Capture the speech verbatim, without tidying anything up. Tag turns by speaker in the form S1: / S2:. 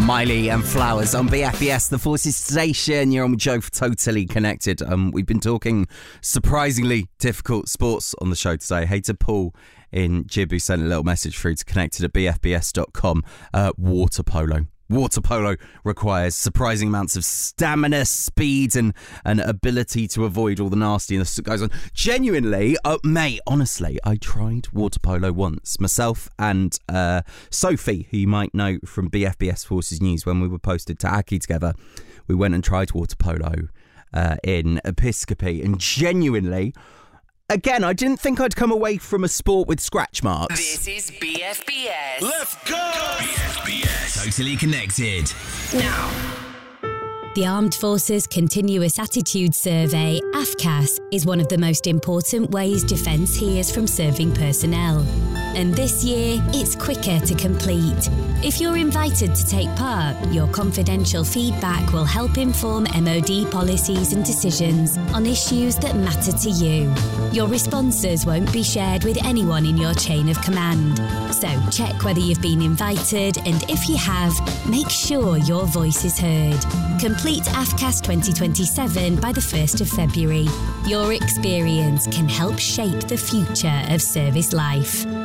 S1: Miley and Flowers on B F B S, the Forces Station. You're on with Joe for Totally Connected. Um, we've been talking surprisingly difficult sports on the show today. Hey to Paul in Jib, who sent a little message through to connected at b f b s dot com. Uh, water polo. Water polo requires surprising amounts of stamina, speed, and an ability to avoid all the nastiness that goes on. Genuinely, uh, mate, honestly, I tried water polo once. Myself and uh, Sophie, who you might know from B F B S Forces News, when we were posted to Aki together, we went and tried water polo uh, in Episcopi, and genuinely, again, I didn't think I'd come away from a sport with scratch marks.
S2: This is B F B S.
S3: Let's go!
S4: B F B S. Totally Connected.
S2: Now.
S5: The Armed Forces Continuous Attitude Survey, A F C A S, is one of the most important ways defence hears from serving personnel. And this year, it's quicker to complete. If you're invited to take part, your confidential feedback will help inform M O D policies and decisions on issues that matter to you. Your responses won't be shared with anyone in your chain of command. So check whether you've been invited, and if you have, make sure your voice is heard. Complete A F C A S twenty twenty-seven by the first of February. Your experience can help shape the future of service life.